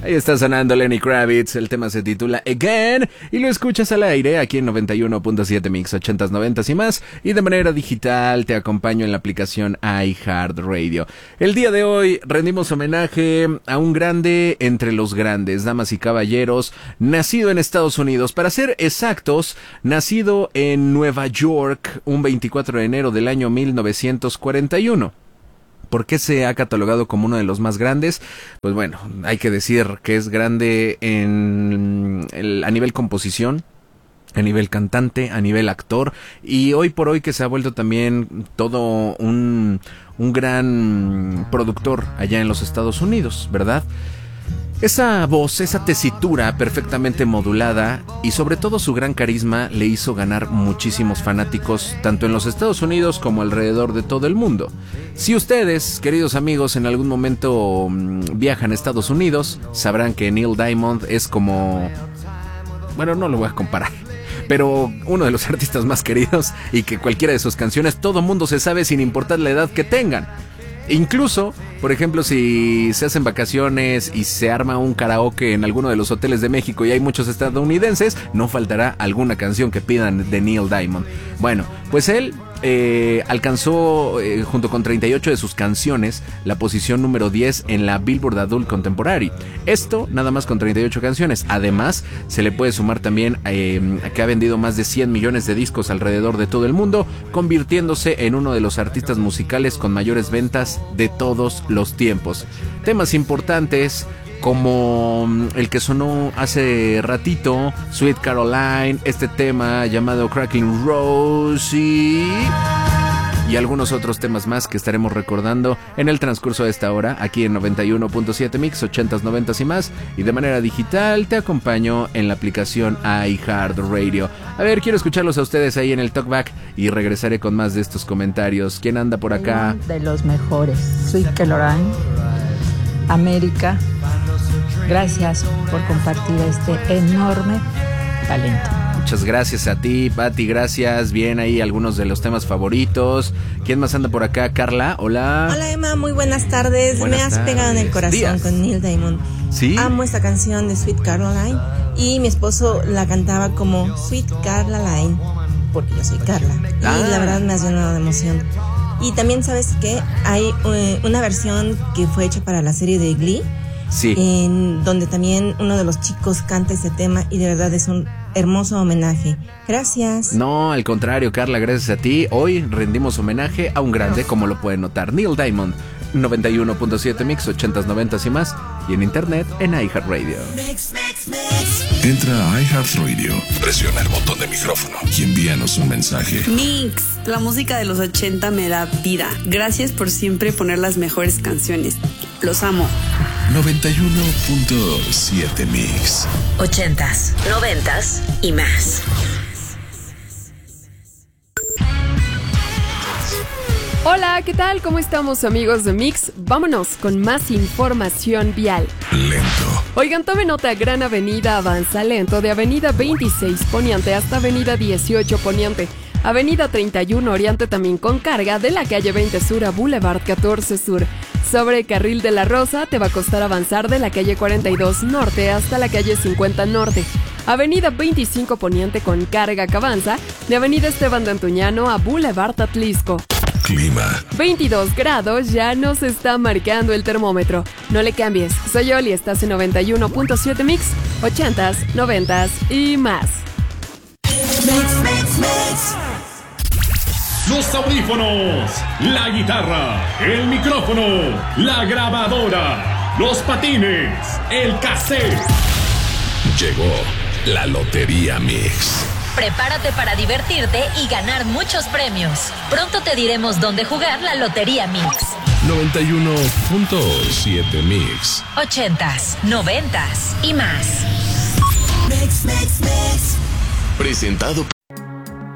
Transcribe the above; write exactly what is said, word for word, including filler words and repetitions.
Ahí está sonando Lenny Kravitz, el tema se titula Again y lo escuchas al aire aquí en noventa y uno punto siete Mix, ochentas, noventas y más, y de manera digital te acompaño en la aplicación iHeartRadio. El día de hoy rendimos homenaje a un grande entre los grandes, damas y caballeros, nacido en Estados Unidos, para ser exactos, nacido en Nueva York un veinticuatro de enero del año mil novecientos cuarenta y uno. ¿Por qué se ha catalogado como uno de los más grandes? Pues bueno, hay que decir que es grande en el, a nivel composición, a nivel cantante, a nivel actor, y hoy por hoy que se ha vuelto también todo un, un gran productor allá en los Estados Unidos, ¿verdad? Esa voz, esa tesitura perfectamente modulada y sobre todo su gran carisma le hizo ganar muchísimos fanáticos tanto en los Estados Unidos como alrededor de todo el mundo. Si ustedes, queridos amigos, en algún momento mmm, viajan a Estados Unidos, sabrán que Neil Diamond es como... Bueno, no lo voy a comparar, pero uno de los artistas más queridos y que cualquiera de sus canciones todo mundo se sabe sin importar la edad que tengan. Incluso, por ejemplo, si se hacen vacaciones y se arma un karaoke en alguno de los hoteles de México y hay muchos estadounidenses, no faltará alguna canción que pidan de Neil Diamond. Bueno, pues él eh, alcanzó, eh, junto con treinta y ocho de sus canciones, la posición número diez en la Billboard Adult Contemporary. Esto nada más con treinta y ocho canciones. Además, se le puede sumar también eh, que ha vendido más de cien millones de discos alrededor de todo el mundo, convirtiéndose en uno de los artistas musicales con mayores ventas de todos los tiempos. Temas importantes como el que sonó hace ratito, Sweet Caroline, este tema llamado Cracking Rose y... y algunos otros temas más que estaremos recordando en el transcurso de esta hora, aquí en noventa y uno punto siete Mix, ochentas, noventas y más, y de manera digital te acompaño en la aplicación iHeartRadio. A ver, quiero escucharlos a ustedes ahí en el Talkback y regresaré con más de estos comentarios. ¿Quién anda por acá? De los mejores, Sweet Caroline, América. Gracias por compartir este enorme talento. Muchas gracias a ti, Pati, gracias. Bien, ahí algunos de los temas favoritos. ¿Quién más anda por acá? Carla, hola. Hola, Emma, muy buenas tardes. Buenas Me has tardes. pegado en el corazón Días. con Neil Diamond. ¿Sí? Amo esta canción de Sweet Caroline y mi esposo la cantaba como Sweet Caroline, porque yo soy Carla. Ah. Y la verdad me ha llenado de emoción. Y también, ¿sabes qué? Hay eh, una versión que fue hecha para la serie de Glee. Sí. En donde también uno de los chicos canta ese tema y de verdad es un hermoso homenaje. Gracias. No, al contrario, Carla, gracias a ti. Hoy rendimos homenaje a un grande, como lo pueden notar, Neil Diamond. noventa y uno punto siete Mix, ochentas, noventas y más, y en internet en iHeartRadio. Entra a iHeartRadio, presiona el botón de micrófono y envíanos un mensaje. Mix, la música de los ochenta me da vida. Gracias por siempre poner las mejores canciones. Los amo. noventa y uno punto siete Mix. Ochentas, noventas y más. Hola, ¿qué tal? ¿Cómo estamos, amigos de Mix? Vámonos con más información vial. Lento. Oigan, tome nota, Gran Avenida avanza lento de Avenida veintiséis Poniente hasta Avenida dieciocho Poniente. Avenida treinta y uno Oriente también con carga de la calle veinte Sur a Boulevard catorce Sur. Sobre Carril de la Rosa te va a costar avanzar de la calle cuarenta y dos Norte hasta la calle cincuenta Norte. Avenida veinticinco Poniente con carga que avanza de Avenida Esteban de Antuñano a Boulevard Atlisco. Clima. veintidós grados ya nos está marcando el termómetro. No le cambies, soy Oli, estás en noventa y uno punto siete Mix, ochentas, noventas y más. Mix, mix, mix. Los audífonos, la guitarra, el micrófono, la grabadora, los patines, el cassette. Llegó la Lotería Mix. Prepárate para divertirte y ganar muchos premios. Pronto te diremos dónde jugar la Lotería Mix. noventa y uno punto siete Mix. Ochentas, noventas y más. Mix, mix, mix. Presentado por